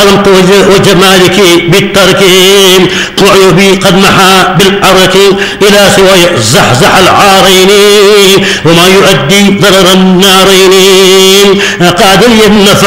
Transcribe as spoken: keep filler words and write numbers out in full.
كرمت وجمالك بالترك وعيوبي قد محى بالأرك إلى سوى زحزح العارين وما يؤدي ضرر النارين قاد لي النفع